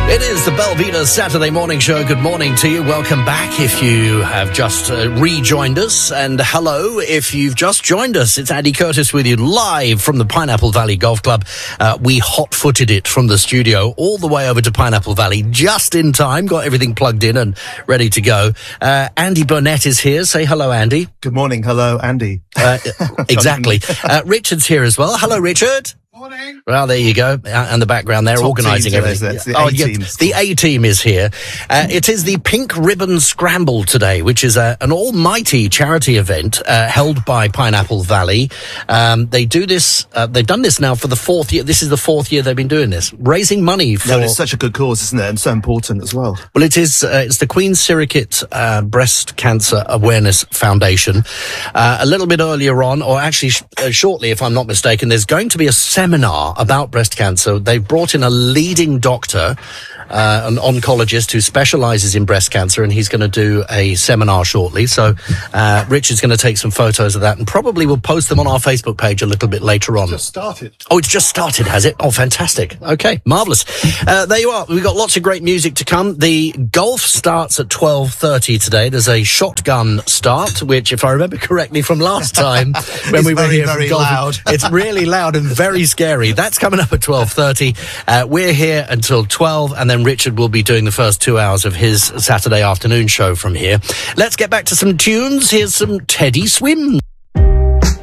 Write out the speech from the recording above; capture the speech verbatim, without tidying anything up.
It is the Belvedere Saturday Morning Show. Good morning to you. Welcome back if you have just uh, rejoined us. And hello if you've just joined us. It's Andy Curtis with you live from the Pineapple Valley Golf Club. Uh, we hot-footed it from the studio all the way over to Pineapple Valley just in time. Got everything plugged in and ready to go. Uh, Andy Burnett is here. Say hello, Andy. Good morning. Hello, Andy. Uh, exactly. uh, Richard's here as well. Hello, Richard. Morning. Well, there you go. Uh, in the background there, organising everything. The oh, A yeah, teams. the A team is here. Uh, it is the Pink Ribbon Scramble today, which is a, an almighty charity event uh, held by Pineapple Valley. Um, they do this. Uh, they've done this now for the fourth year. This is the fourth year they've been doing this, raising money for. No, it's such a good cause, isn't it? And so important as well. Well, it is. Uh, it's the Queen Sirikit uh, Breast Cancer Awareness Foundation. Uh, a little bit earlier on, or actually sh- uh, shortly, if I'm not mistaken, there's going to be a seminar about breast cancer. They've brought in a leading doctor, uh, an oncologist who specialises in breast cancer, and he's going to do a seminar shortly. So uh, Richard's going to take some photos of that, and probably we'll post them on our Facebook page a little bit later on. Just started. Oh, it's just started, has it? Oh, fantastic. Okay, marvellous. Uh, there you are. We've got lots of great music to come. The golf starts at twelve thirty today. There's a shotgun start, which, if I remember correctly from last time, when we were very, here very from golf, loud. it's really loud and very scary. That's coming up at twelve thirty. Uh, we're here until twelve, and then Richard will be doing the first two hours of his Saturday afternoon show from here. Let's get back to some tunes. Here's some Teddy Swim.